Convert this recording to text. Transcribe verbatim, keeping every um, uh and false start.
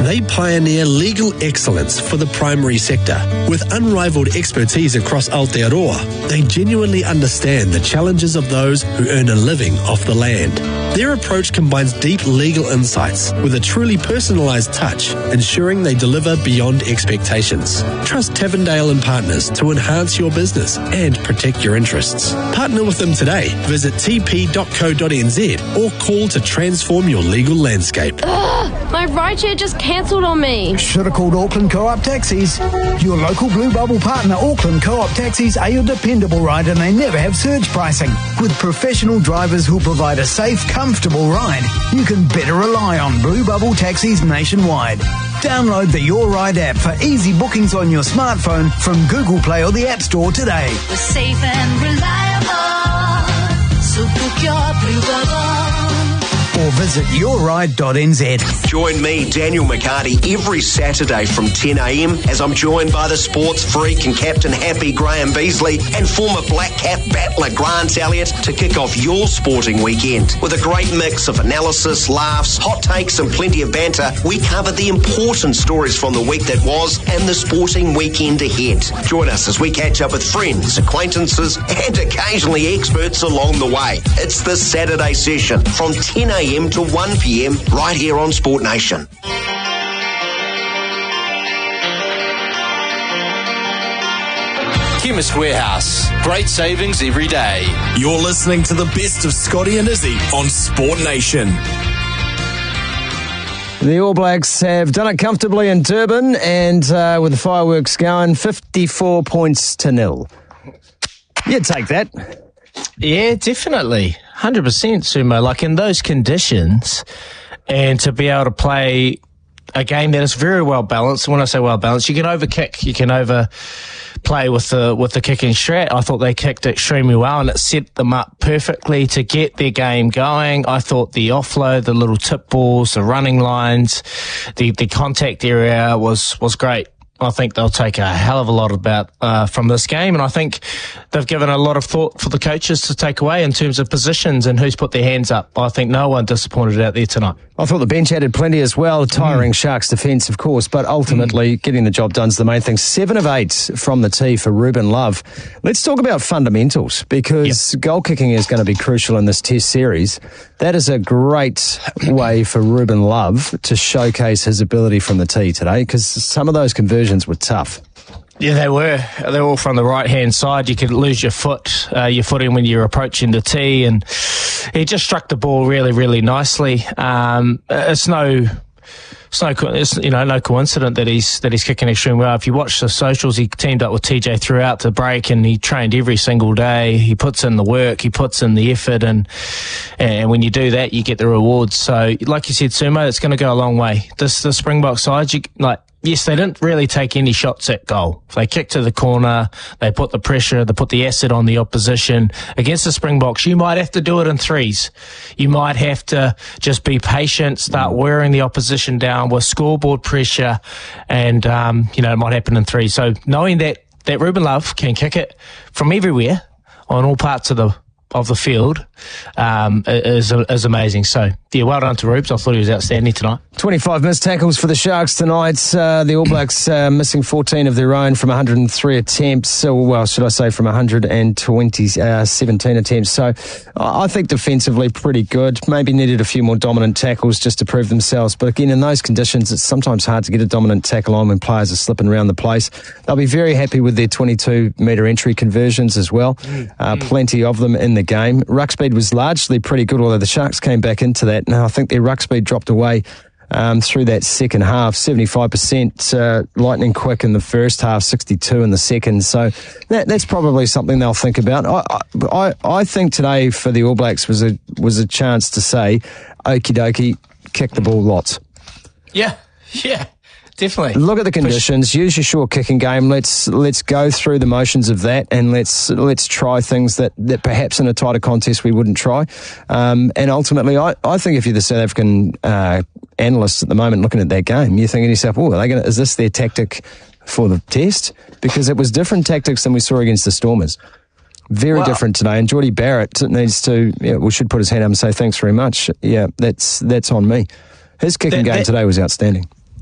They pioneer legal excellence for the primary sector. With unrivaled expertise across Aotearoa, they genuinely understand the challenges of those who earn a living off the land. Their approach combines deep legal insights with a truly personalised touch, ensuring they deliver beyond expectations. Trust Tavendale and Partners to enhance your business and protect your interests. Partner with them today. Visit t p dot co dot n z or call to transform your legal landscape. Ugh, my rideshare just cancelled on me. Should have called Auckland Co-op Taxis. Your local Blue Bubble partner, Auckland Co-op Taxis, are your dependable ride, and they never have surge pricing. With professional drivers who provide a safe, comfortable ride, you can better rely on Blue Bubble Taxis nationwide. Download the Your Ride app for easy bookings on your smartphone from Google Play or the App Store today. We're safe and reliable, so book your Blue Bubble. Or visit your ride dot n z. Join me, Daniel McCarty, every Saturday from ten a m as I'm joined by the sports freak and captain happy Graham Beasley and former Black Cap battler Grant Elliott to kick off your sporting weekend. With a great mix of analysis, laughs, hot takes and plenty of banter, we cover the important stories from the week that was and the sporting weekend ahead. Join us as we catch up with friends, acquaintances and occasionally experts along the way. It's the Saturday session from ten a m to one p m right here on Sport Nation. Chemist Warehouse. Great savings every day. You're listening to the best of Scotty and Izzy on Sport Nation. The All Blacks have done it comfortably in Durban, and uh, with the fireworks going, fifty-four points to nil. You'd take that. Yeah, definitely. one hundred percent, Sumo. Like, in those conditions, and to be able to play a game that is very well balanced. When I say well balanced, you can overkick, you can overplay with the with the kicking strat. I thought they kicked extremely well, and it set them up perfectly to get their game going. I thought the offload, the little tip balls, the running lines, the, the contact area was, was great. I think they'll take a hell of a lot about uh, from this game, and I think they've given a lot of thought for the coaches to take away in terms of positions and who's put their hands up. I think no one disappointed out there tonight. I thought the bench added plenty as well, tiring mm. Sharks defence, of course, but ultimately mm. getting the job done is the main thing. Seven of eight from the tee for Ruben Love. Let's talk about fundamentals, because yep. goal kicking is going to be crucial in this Test series. That is a great way for Ruben Love to showcase his ability from the tee today, because some of those conversions were tough. Yeah, they were. They were all from the right-hand side. You could lose your foot, uh, your footing when you're approaching the tee, and he just struck the ball really, really nicely. Um, it's no... It's no, it's, you know, no coincidence that he's that he's kicking extremely well. If you watch the socials, he teamed up with T J throughout the break, and he trained every single day. He puts in the work, he puts in the effort, and and when you do that, you get the rewards. So, like you said, Sumo, it's going to go a long way. This the Springbok side, you like. Yes, they didn't really take any shots at goal. They kicked to the corner, they put the pressure, they put the acid on the opposition. Against the Springboks, you might have to do it in threes. You might have to just be patient, start wearing the opposition down with scoreboard pressure, and, um, you know, it might happen in threes. So knowing that, that Ruben Love can kick it from everywhere on all parts of the of the field um, is is amazing. So, yeah, well done to Rubes. I thought he was outstanding tonight. twenty-five missed tackles for the Sharks tonight. Uh, the All Blacks uh, missing fourteen of their own from one hundred three attempts. Or, well, should I say from one hundred twenty, uh, seventeen attempts. So, I think defensively pretty good. Maybe needed a few more dominant tackles just to prove themselves. But again, in those conditions, it's sometimes hard to get a dominant tackle on when players are slipping around the place. They'll be very happy with their twenty-two metre entry conversions as well. Uh, plenty of them in the game. Ruck speed was largely pretty good, although the Sharks came back into that. Now I think their ruck speed dropped away um, through that second half. seventy-five percent uh, lightning quick in the first half, sixty-two in the second. So that, that's probably something they'll think about. I, I I think today for the All Blacks was a was a chance to say, okie dokie, kick the ball lots. Yeah, yeah. Definitely. Look at the conditions. Use your short kicking game. Let's let's go through the motions of that, and let's let's try things that, that perhaps in a tighter contest we wouldn't try. Um, and ultimately, I, I think if you're the South African uh, analysts at the moment looking at that game, you're thinking to yourself, "Oh, are they going? Is this their tactic for the test?" Because it was different tactics than we saw against the Stormers. Very wow. different today. And Geordie Barrett needs to. Yeah, we should put his hand up and say thanks very much. Yeah, that's that's on me. His kicking that, game that, today was outstanding.